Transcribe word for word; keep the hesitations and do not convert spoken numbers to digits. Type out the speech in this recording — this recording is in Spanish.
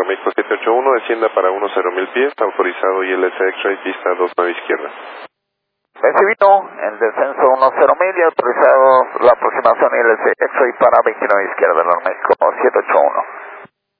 Aeroméxico siete ocho uno, descienda para diez pies, autorizado I L S X-Ray, pista dos nueve izquierda. Recibido, el descenso diez y autorizado la aproximación I L S X-Ray para veintinueve izquierda, Aeroméxico siete ocho uno.